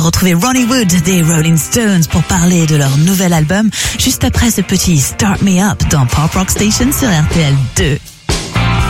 retrouver Ronnie Wood des Rolling Stones pour parler de leur nouvel album, juste après ce petit Start Me Up dans Pop Rock Station sur RTL 2.